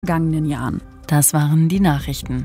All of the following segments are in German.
vergangenen Jahren. Das waren die Nachrichten.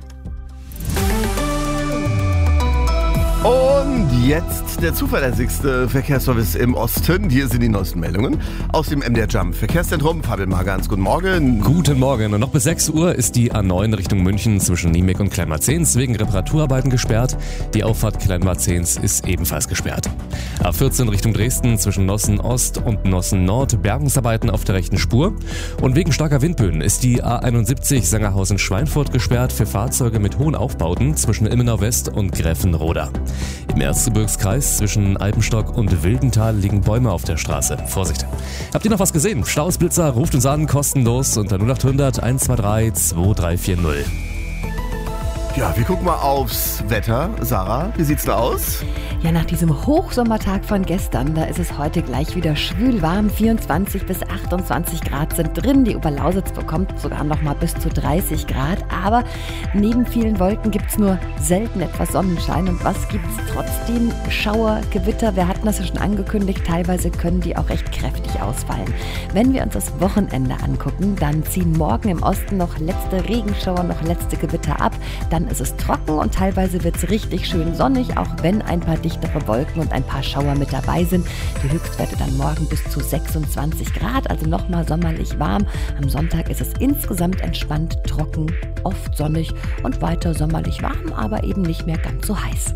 Und jetzt der zuverlässigste Verkehrsservice im Osten. Hier sind die neuesten Meldungen aus dem MDR Jump Verkehrszentrum. Fabian Magans, guten Morgen. Guten Morgen. Und noch bis 6 Uhr ist die A9 Richtung München zwischen Niemek und Kleinmarzens wegen Reparaturarbeiten gesperrt. Die Auffahrt Kleinmarzens ist ebenfalls gesperrt. A14 Richtung Dresden zwischen Nossen Ost und Nossen Nord Bergungsarbeiten auf der rechten Spur. Und wegen starker Windböen ist die A71 Sangerhausen-Schweinfurt gesperrt für Fahrzeuge mit hohen Aufbauten zwischen Ilmenau West und Gräfenroda. Im Erzgebirgskreis zwischen Alpenstock und Wildental liegen Bäume auf der Straße. Vorsicht! Habt ihr noch was gesehen? Stausblitzer ruft uns an, kostenlos unter 0800 123 2340. Ja, wir gucken mal aufs Wetter. Sarah, wie sieht's da aus? Ja, nach diesem Hochsommertag von gestern, da ist es heute gleich wieder schwül warm. 24 bis 28 Grad sind drin. Die Oberlausitz bekommt sogar noch mal bis zu 30 Grad. Aber neben vielen Wolken gibt es nur selten etwas Sonnenschein. Und was gibt es trotzdem? Schauer, Gewitter, wir hatten das ja schon angekündigt. Teilweise können die auch recht kräftig ausfallen. Wenn wir uns das Wochenende angucken, dann ziehen morgen im Osten noch letzte Regenschauer, noch letzte Gewitter ab. Dann ist es trocken und teilweise wird es richtig schön sonnig, auch wenn ein paar dichtere Wolken und ein paar Schauer mit dabei sind. Die Höchstwerte dann morgen bis zu 26 Grad, also nochmal sommerlich warm. Am Sonntag ist es insgesamt entspannt, trocken, oft sonnig und weiter sommerlich warm, aber eben nicht mehr ganz so heiß.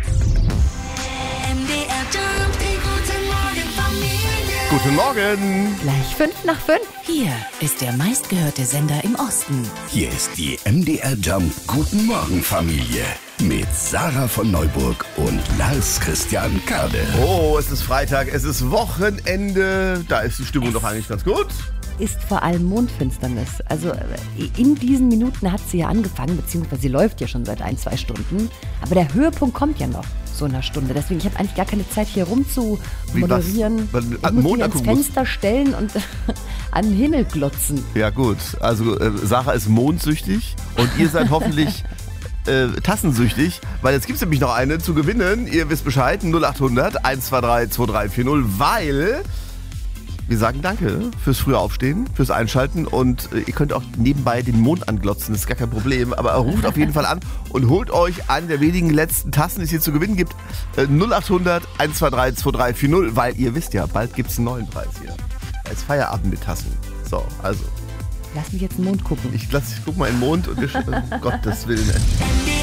Guten Morgen. Gleich 5:05. Hier ist der meistgehörte Sender im Osten. Hier ist die MDR Jump Guten Morgen Familie mit Sarah von Neuburg und Lars Christian Kade. Oh, es ist Freitag, es ist Wochenende. Da ist die Stimmung doch eigentlich ganz gut. Ist vor allem Mondfinsternis. Also in diesen Minuten hat sie ja angefangen, beziehungsweise sie läuft ja schon seit 1-2 Stunden. Aber der Höhepunkt kommt ja noch, so in einer Stunde. Deswegen, ich habe eigentlich gar keine Zeit, hier rum zu moderieren. Ich muss mich ans Fenster stellen und an den Himmel glotzen. Ja gut, also Sarah ist mondsüchtig und ihr seid hoffentlich tassensüchtig, weil jetzt gibt es nämlich noch eine zu gewinnen. Ihr wisst Bescheid, 0800 123 2340, weil... Wir sagen danke fürs frühe Aufstehen, fürs Einschalten und ihr könnt auch nebenbei den Mond anglotzen, das ist gar kein Problem. Aber ruft auf jeden Fall an und holt euch einen der wenigen letzten Tassen, die es hier zu gewinnen gibt. 0800 123 2340, weil ihr wisst ja, bald gibt es einen neuen Preis hier. Es ist Feierabend mit Tassen. So, also. Lass mich jetzt in den Mond gucken. Ich guck mal in den Mond und um Gottes Willen.